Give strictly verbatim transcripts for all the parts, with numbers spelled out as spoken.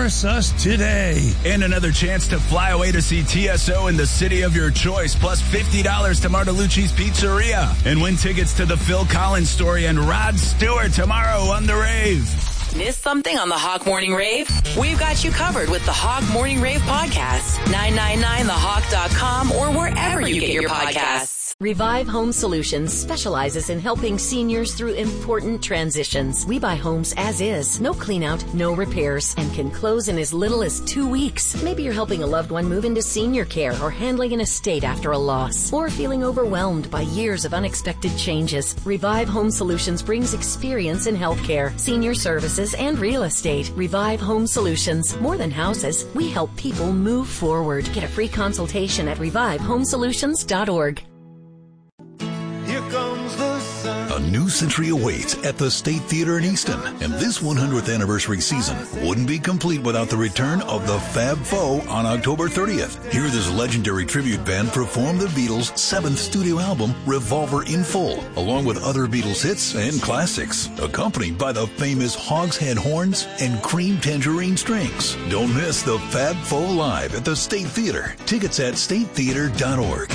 Endorse us today. And another chance to fly away to see T S O in the city of your choice, plus fifty dollars to Martolucci's Pizzeria. And win tickets to the Phil Collins Story and Rod Stewart tomorrow on The Rave. Miss something on the Hawk Morning Rave? We've got you covered with the Hawk Morning Rave podcast. nine nine nine the hawk dot com or wherever you get your podcasts. Revive Home Solutions specializes in helping seniors through important transitions. We buy homes as is, no clean out, no repairs, and can close in as little as two weeks. Maybe you're helping a loved one move into senior care or handling an estate after a loss, or feeling overwhelmed by years of unexpected changes. Revive Home Solutions brings experience in healthcare, senior services, and real estate. Revive Home Solutions. More than houses, we help people move forward. Get a free consultation at revive home solutions dot org. Here comes the sun. A new century awaits at the State Theater in Easton, and this one hundredth anniversary season wouldn't be complete without the return of the Fab Four on October thirtieth. Hear this legendary tribute band perform the Beatles' seventh studio album, Revolver in full, along with other Beatles hits and classics, accompanied by the famous Hogshead horns and cream tangerine strings. Don't miss the Fab Four live at the State Theater. Tickets at state theater dot org.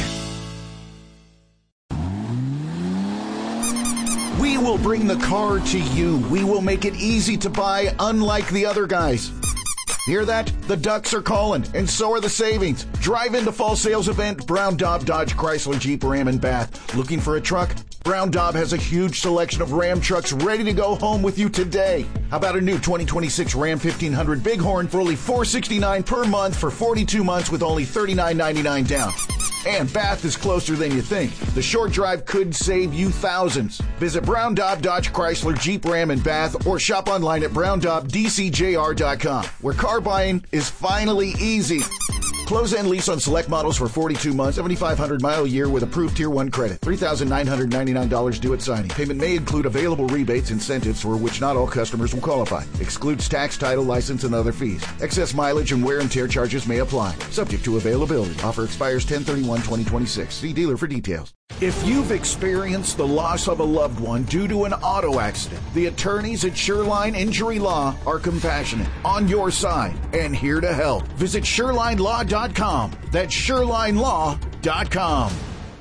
We will bring the car to you. We will make it easy to buy, unlike the other guys. Hear that? The Ducks are calling, and so are the savings. Drive into fall sales event, Brown Daub Dodge Chrysler Jeep Ram and Bath. Looking for a truck? Brown Daub has a huge selection of Ram trucks ready to go home with you today. How about a new twenty twenty-six Ram fifteen hundred Bighorn for only four hundred sixty-nine dollars per month for forty-two months with only thirty-nine ninety-nine down? And Bath is closer than you think. The short drive could save you thousands. Visit Brown Daub Dodge Chrysler Jeep Ram and Bath or shop online at brown daub d c j r dot com, where car buying is finally easy. Close and lease on select models for forty-two months, seventy-five hundred mile a year with approved Tier one credit. three thousand nine hundred ninety-nine dollars due at signing. Payment may include available rebates, incentives for which not all customers will qualify. Excludes tax, title, license, and other fees. Excess mileage and wear and tear charges may apply. Subject to availability. Offer expires ten thirty-one twenty twenty-six. See dealer for details. If you've experienced the loss of a loved one due to an auto accident, the attorneys at Shoreline Injury Law are compassionate, on your side, and here to help. Visit shoreline law dot com. That's shoreline law dot com.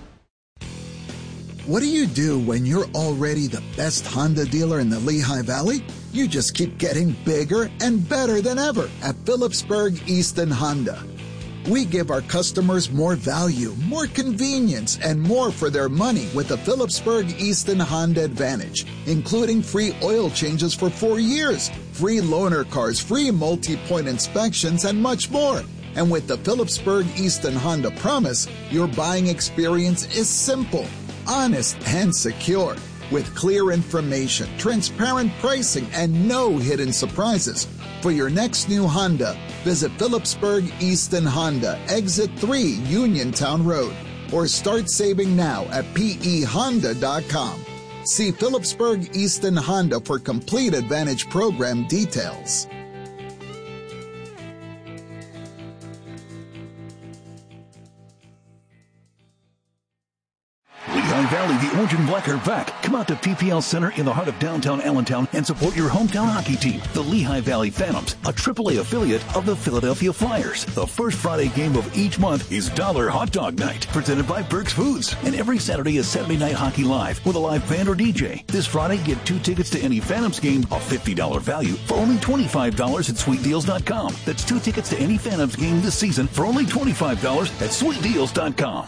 What do you do when you're already the best Honda dealer in the Lehigh Valley? You just keep getting bigger and better than ever at Phillipsburg Easton Honda. We give our customers more value, more convenience, and more for their money with the Phillipsburg Easton Honda Advantage, including free oil changes for four years, free loaner cars, free multi-point inspections, and much more. And with the Phillipsburg Easton Honda Promise, your buying experience is simple, honest, and secure. With clear information, transparent pricing, and no hidden surprises. For your next new Honda, visit Phillipsburg Easton Honda, Exit three, Uniontown Road, or start saving now at p e honda dot com. See Phillipsburg Easton Honda for complete Advantage program details. Lehigh Valley, the Orange and Black are back. Come out to P P L Center in the heart of downtown Allentown and support your hometown hockey team, the Lehigh Valley Phantoms, a triple A affiliate of the Philadelphia Flyers. The first Friday game of each month is Dollar Hot Dog Night, presented by Burke's Foods. And every Saturday is Saturday Night Hockey Live with a live band or D J. This Friday, get two tickets to any Phantoms game, a fifty dollars value, for only twenty-five dollars at sweet deals dot com. That's two tickets to any Phantoms game this season for only twenty-five dollars at sweet deals dot com.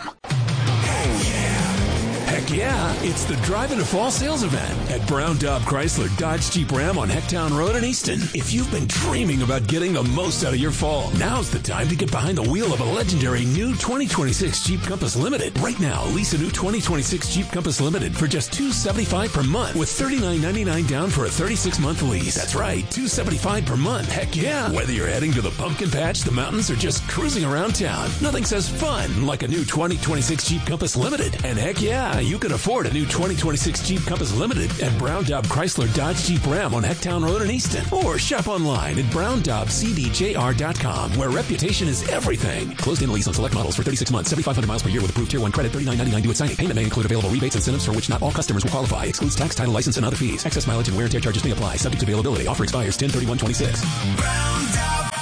Heck yeah, it's the Drive Into Fall sales event at Brown Daub Chrysler Dodge Jeep Ram on Hecktown Road in Easton. If you've been dreaming about getting the most out of your fall, now's the time to get behind the wheel of a legendary new twenty twenty-six Jeep Compass Limited. Right now, lease a new twenty twenty-six Jeep Compass Limited for just two hundred seventy-five dollars per month with thirty-nine ninety-nine down for a thirty-six month lease. That's right, two hundred seventy-five dollars per month. Heck yeah. Whether you're heading to the pumpkin patch, the mountains, or just cruising around town, nothing says fun like a new twenty twenty-six Jeep Compass Limited. And heck yeah, you can afford a new twenty twenty-six Jeep Compass Limited at Brown Daub Chrysler Dodge Jeep Ram on Hecktown Road in Easton. Or shop online at brown daub c d j r dot com, where reputation is everything. Closed-in lease on select models for thirty-six months, seventy-five hundred miles per year with approved Tier one credit, thirty-nine ninety-nine due at signing. Payment may include available rebates and incentives for which not all customers will qualify. Excludes tax, title, license, and other fees. Excess mileage and wear and tear charges may apply. Subject to availability. Offer expires ten thirty-one twenty-six. Brown Daub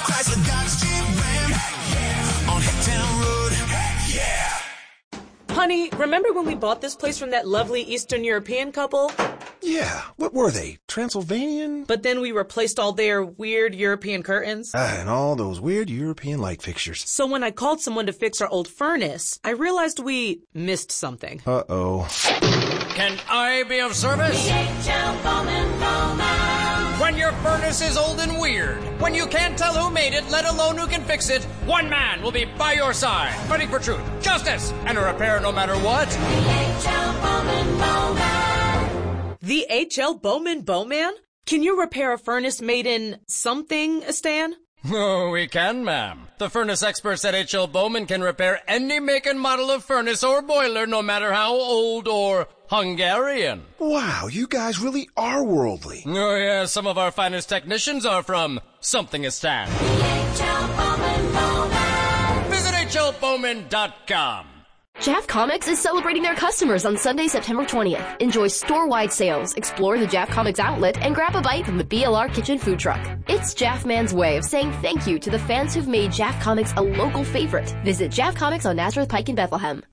Honey, remember when we bought this place from that lovely Eastern European couple? Yeah, what were they? Transylvanian? But then we replaced all their weird European curtains. Ah, and all those weird European light fixtures. So when I called someone to fix our old furnace, I realized we missed something. Uh-oh. Can I be of service? D H L Bowman Bowman. When your furnace is old and weird, when you can't tell who made it, let alone who can fix it, one man will be by your side, fighting for truth, justice, and a repair no matter what. D H L Bowman Bowman. The H L Bowman Bowman? Can you repair a furnace made in something, Stan? Oh, we can, ma'am. The furnace experts at H L Bowman can repair any make and model of furnace or boiler, no matter how old or Hungarian. Wow, you guys really are worldly. Oh, yeah, some of our finest technicians are from Somethingistan. H L Bowman Bowman. Visit H L Bowman dot com. J A F Comics is celebrating their customers on Sunday, September twentieth. Enjoy store-wide sales, explore the J A F Comics outlet, and grab a bite from the B L R Kitchen food truck. It's J A F Man's way of saying thank you to the fans who've made J A F Comics a local favorite. Visit J A F Comics on Nazareth Pike in Bethlehem.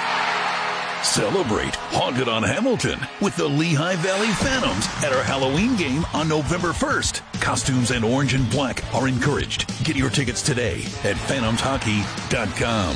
Celebrate Haunted on Hamilton with the Lehigh Valley Phantoms at our Halloween game on November first. Costumes and orange and black are encouraged. Get your tickets today at phantoms hockey dot com.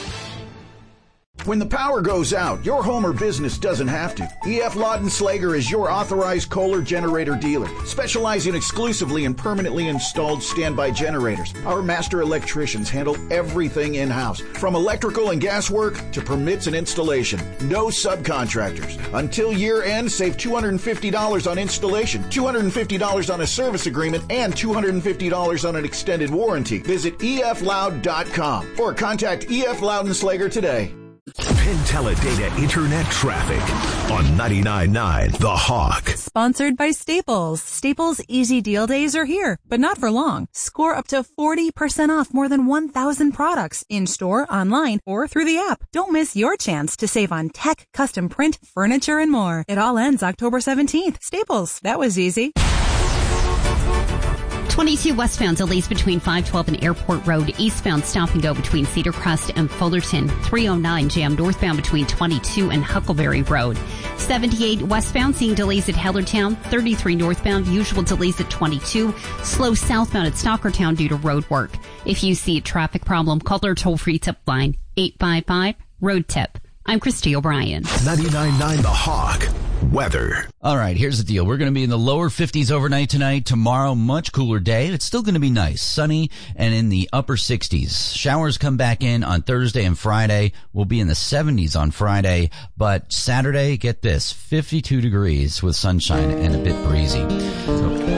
When the power goes out, your home or business doesn't have to. E F Lawton Slager is your authorized Kohler generator dealer, specializing exclusively in permanently installed standby generators. Our master electricians handle everything in-house, from electrical and gas work to permits and installation. No subcontractors. Until year end, save two hundred fifty dollars on installation, two hundred fifty dollars on a service agreement, and two hundred fifty dollars on an extended warranty. Visit E F loud dot com or contact E F Lawton Slager today. Penteledata Internet Traffic on ninety-nine point nine The Hawk. Sponsored by Staples. Staples Easy Deal Days are here, but not for long. Score up to forty percent off more than one thousand products in-store, online, or through the app. Don't miss your chance to save on tech, custom print, furniture, and more. It all ends October seventeenth. Staples. That was easy. twenty-two westbound delays between five twelve and Airport Road. Eastbound stop and go between Cedar Crest and Fullerton. three oh nine jam northbound between twenty-two and Huckleberry Road. seventy-eight westbound seeing delays at Hellertown. thirty-three northbound usual delays at twenty-two. Slow southbound at Stockertown due to road work. If you see a traffic problem, call our toll-free tip line eight five five road tip. I'm Christy O'Brien. ninety-nine point nine The Hawk. Weather. All right, here's the deal. We're going to be in the lower fifties overnight tonight. Tomorrow, much cooler day. It's still going to be nice, sunny, and in the upper sixties. Showers come back in on Thursday and Friday. We'll be in the seventies on Friday. But Saturday, get this, fifty-two degrees with sunshine and a bit breezy. So